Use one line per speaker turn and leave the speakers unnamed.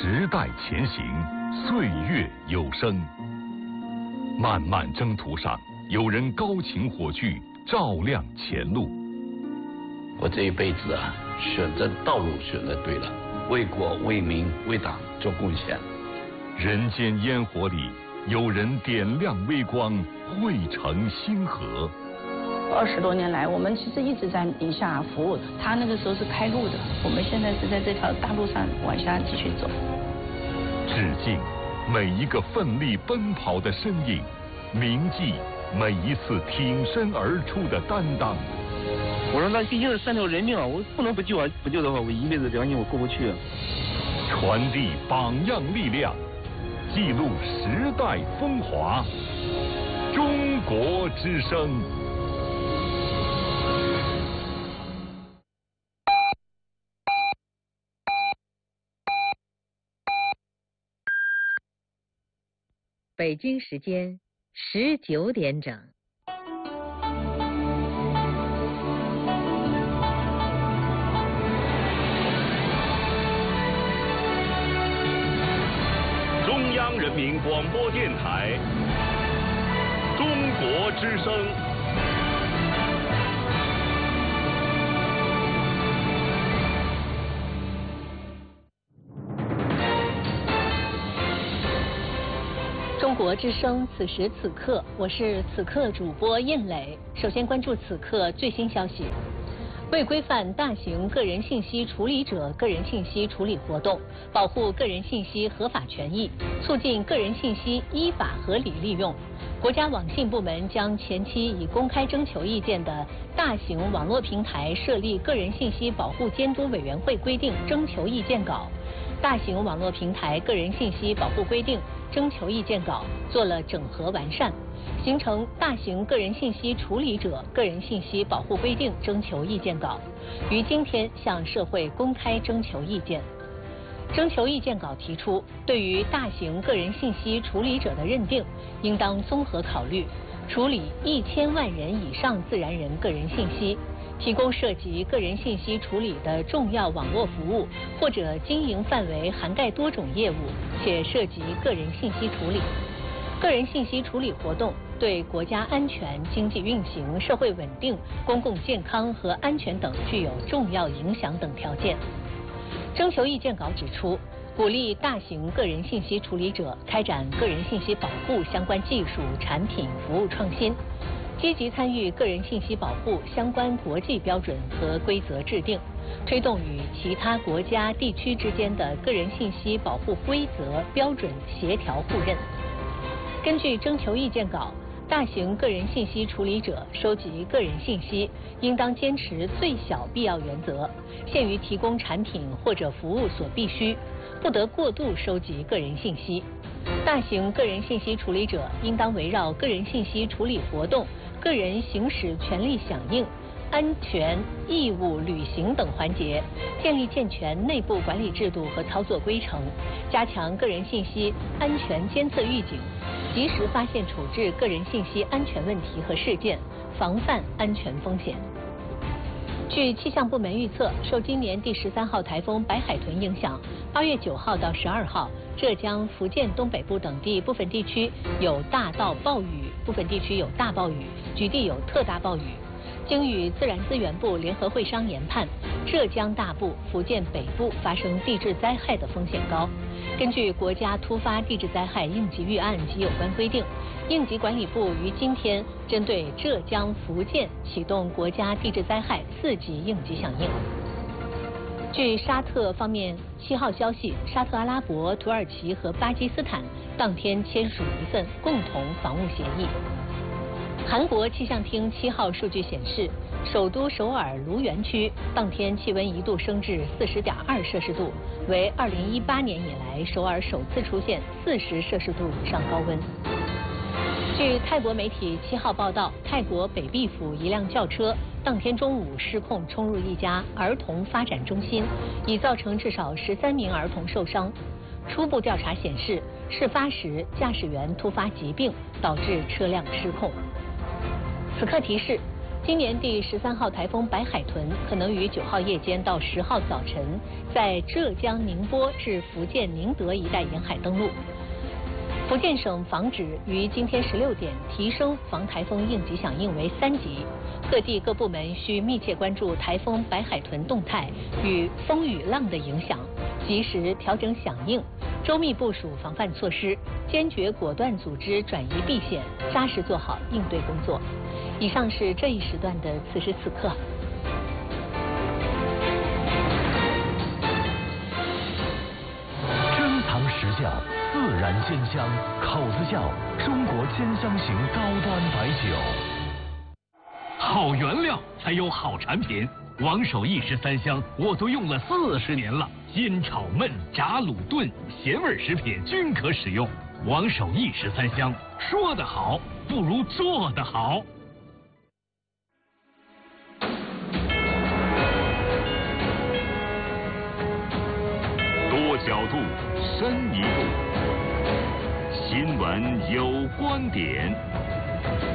时代前行，岁月有声。漫漫征途上，有人高擎火炬，照亮前路。
我这一辈子选择道路选择对了，为国为民为党做贡献。
人间烟火里，有人点亮微光，汇成星河。
20多年来，我们其实一直在宁夏服务。他那个时候是开路的，我们现在是在这条大路上往下继续走。
致敬每一个奋力奔跑的身影，铭记每一次挺身而出的担当。
我说那毕竟是3条人命啊，我不能不救啊！不救的话，我一辈子良心我过不去。
传递榜样力量，记录时代风华。中国之声。
北京时间19点整。
中央人民广播电台，中国之声。
中国之声，此时此刻，我是此刻主播印磊。首先关注此刻最新消息。为规范大型个人信息处理者个人信息处理活动，保护个人信息合法权益，促进个人信息依法合理利用，国家网信部门将前期已公开征求意见的大型网络平台设立个人信息保护监督委员会规定征求意见稿、大型网络平台个人信息保护规定征求意见稿做了整合完善，形成大型个人信息处理者个人信息保护规定征求意见稿，于今天向社会公开征求意见。征求意见稿提出，对于大型个人信息处理者的认定，应当综合考虑处理1000万人以上自然人个人信息，提供涉及个人信息处理的重要网络服务，或者经营范围涵盖多种业务，且涉及个人信息处理。个人信息处理活动对国家安全、经济运行、社会稳定、公共健康和安全等具有重要影响等条件。征求意见稿指出，鼓励大型个人信息处理者开展个人信息保护相关技术、产品、服务创新，积极参与个人信息保护相关国际标准和规则制定，推动与其他国家、地区之间的个人信息保护规则、标准协调互认。根据征求意见稿，大型个人信息处理者收集个人信息，应当坚持最小必要原则，限于提供产品或者服务所必须，不得过度收集个人信息。大型个人信息处理者应当围绕个人信息处理活动、个人行使权利响应、安全义务履行等环节，建立健全内部管理制度和操作规程，加强个人信息安全监测预警，及时发现处置个人信息安全问题和事件，防范安全风险。据气象部门预测，受今年第13号台风白海豚影响，8月9号到12号，浙江、福建东北部等地部分地区有大到暴雨，部分地区有大暴雨，局地有特大暴雨。经与自然资源部联合会商研判，浙江大部、福建北部发生地质灾害的风险高。根据国家突发地质灾害应急预案及有关规定，应急管理部于今天针对浙江、福建启动国家地质灾害4级应急响应。据沙特方面7号消息，沙特阿拉伯、土耳其和巴基斯坦当天签署一份共同防务协议。韩国气象厅7号数据显示，首都首尔卢园区当天气温一度升至40.2摄氏度，为2018年以来首尔首次出现40摄氏度以上高温。据泰国媒体7号报道，泰国北碧府一辆轿车当天中午失控冲入一家儿童发展中心，已造成至少13名儿童受伤。初步调查显示，事发时驾驶员突发疾病导致车辆失控。此刻提示， 今年第13号台风白海豚可能于9号夜间到10号早晨在浙江宁波至福建宁德一带沿海登陆。福建省防指于今天16点提升防台风应急响应为3级，各地各部门需密切关注台风白海豚动态与风雨浪的影响，及时调整响应，周密部署防范措施，坚决果断组织转移避险，扎实做好应对工作。以上是这一时段的此时此刻。
珍藏实窖，自然鲜香，口子窖，中国鲜香型高端白酒。
好原料才有好产品，王守义13香我都用了40年了，煎炒焖炸卤炖咸味食品均可使用。王守义13香，说得好不如做得好。
多角度，深一步。新闻有观点。